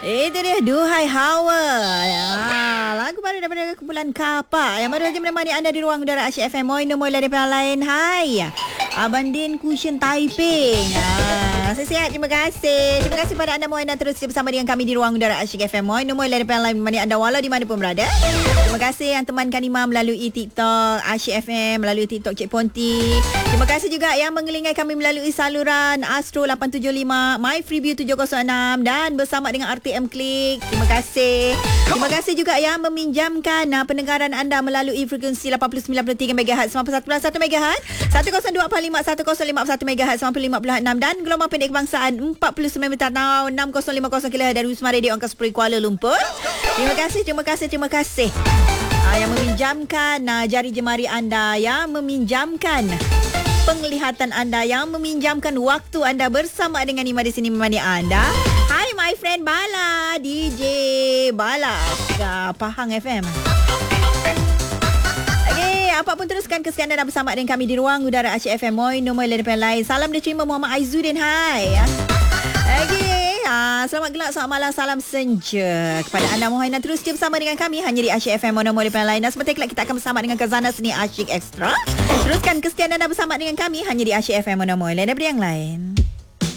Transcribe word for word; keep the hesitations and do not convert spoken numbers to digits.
Itu dia Duhai Hawa. Ah, lagu baru daripada kumpulan Kapak yang baru saja menemani anda di ruang udara Asyik F M. Moi nombor daripada lain. Hai Abang Din Cushion Taiping. Ah, saya sihat, terima kasih. Terima kasih pada anda Moi dan terus bersama dengan kami di ruang udara Asyik F M. Moi nombor daripada lain menemani anda walau di mana pun berada. Terima kasih yang temankan Imam melalui TikTok Asyik F M, melalui TikTok Cik Ponti. Terima kasih juga yang mengelingai kami melalui saluran Astro lapan tujuh lima, My Freeview tujuh kosong enam dan bersama dengan R T M Klik. Terima kasih. Terima kasih juga yang meminjamkan uh, pendengaran anda melalui frekuensi lapan puluh sembilan perpuluhan tiga megahertz, sembilan puluh satu perpuluhan satu megahertz, seratus dua puluh lima, seratus lima puluh satu megahertz, sembilan puluh lima perpuluhan enam dan gelombang pendek kebangsaan empat puluh sembilan meter tahun enam kosong lima kosong kilohertz dari Wisma Radio Angkasa Puri Kuala Lumpur. Terima kasih, terima kasih, terima kasih. Uh, yang meminjamkan uh, jari jemari anda, yang meminjamkan penglihatan anda, yang meminjamkan waktu anda bersama dengan Ima di sini menemani anda. Hai my friend Bala, D J Bala, uh, Pahang F M. Okey, apapun teruskan kesekian anda bersama dengan kami di ruang udara Asyik F M. Moi nombor daripada lain. Salam diterima Muhammad Aizuddin. Hai. Okey, uh, selamat gelap, selamat malam, salam senja kepada anda mohon dan terus bersama dengan kami hanya di Asyik F M nombor daripada lain. Dan sebentar kelak kita akan bersama dengan Khazanah Seni Asyik Extra. Teruskan kesekian anda bersama dengan kami hanya di Asyik F M nombor daripada yang lain.